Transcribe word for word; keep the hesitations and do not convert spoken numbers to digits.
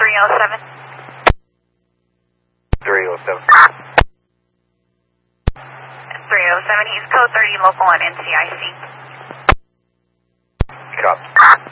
three oh seven. three oh seven. three oh seven, he's code thirty local on N C I C. Copy.